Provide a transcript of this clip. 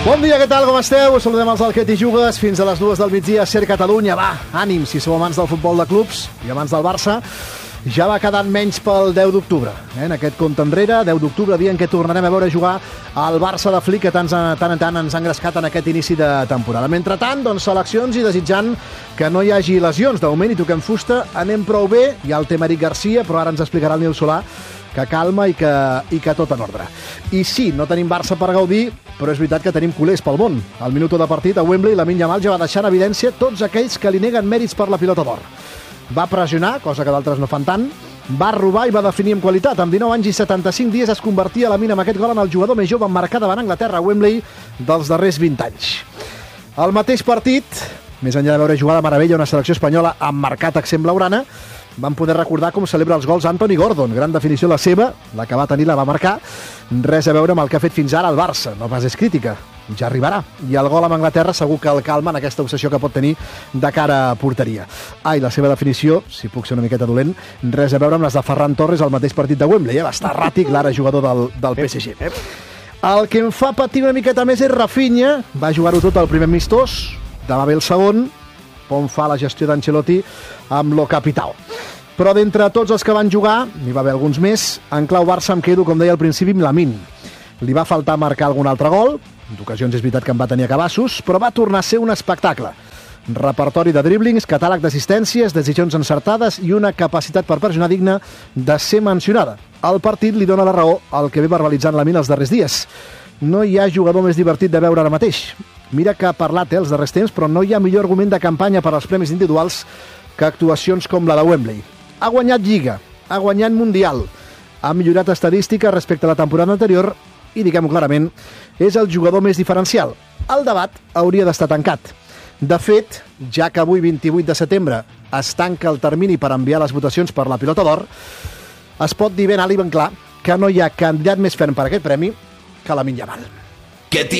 Bon dia, què tal, com esteu? Us saludem els del Que t'hi jugues fins a les 2 del migdia. Ser Catalunya, va, ànim, si sou amants del futbol de clubs i amants del Barça. Ja va quedant menys pel 10 d'octubre. En aquest compte enrere, 10 d'octubre, dia en què tornarem a veure jugar al Barça de Flick, que tant en tant ens ha engrescat en aquest inici de temporada. Mentrestant, doncs, seleccions i desitjant que no hi hagi lesions. De moment hi toquem fusta, anem prou bé. Hi ha el tema Eric Garcia, però ara ens explicarà el Nil Solà que calma i que tot en ordre. I sí, no tenim Barça per gaudir, però és veritat que tenim culers pel món. Al minut de partit a Wembley, Lamine Yamal ja va deixar en evidència tots aquells que li neguen mèrits per la pilota d'or. Va pressionar, cosa que d'altres no fan tant, va robar i va definir amb qualitat. Amb 19 anys i 75 dies es convertia Lamine amb aquest gol en el jugador més jove en marcar davant Anglaterra a Wembley dels darrers 20 anys. Al mateix partit, més enllà de veure jugar de meravella una selecció espanyola amb marcat accent blaugrana, vam poder recordar com celebra els gols Anthony Gordon. Gran definició la seva, la que va tenir la va marcar. Res a veure amb el que ha fet fins ara el Barça. No pas és crítica, ja arribarà. I el gol amb Anglaterra segur que el calma en aquesta obsessió que pot tenir de cara a porteria. I la seva definició, si puc ser una miqueta dolent, res a veure amb les de Ferran Torres al mateix partit de Wembley. Va estar erràtic l'ara jugador del PSG. El que em fa patir una miqueta més és Rafinha. Va jugar-ho tot al primer amistós, demà ve el segon, on fa la gestió d'Ancelotti amb lo Capitao. Però d'entre tots els que van jugar, n'hi va haver alguns més, en clau Barça em quedo, com deia al principi, amb Lamine. Li va faltar marcar algun altre gol, d'ocasions és veritat que en va tenir a cabassos, però va tornar a ser un espectacle. Repertori de dríblings, catàleg d'assistències, decisions encertades i una capacitat per pressionar digna de ser mencionada. El partit li dona la raó al que ve verbalitzant Lamine els darrers dies. No hi ha jugador més divertit de veure ara mateix. Mira que ha parlat els darrers temps, però no hi ha millor argument de campanya per als premis individuals que actuacions com la de Wembley. Ha guanyat Lliga, ha guanyat Mundial, ha millorat estadística respecte a la temporada anterior i, diguem-ho clarament, és el jugador més diferencial. El debat hauria d'estar tancat. De fet, ja que avui, 28 de setembre, es tanca el termini per enviar les votacions per la pilota d'or, es pot dir ben alt i ben clar que no hi ha candidat més ferm per aquest premi que Lamine Yamal.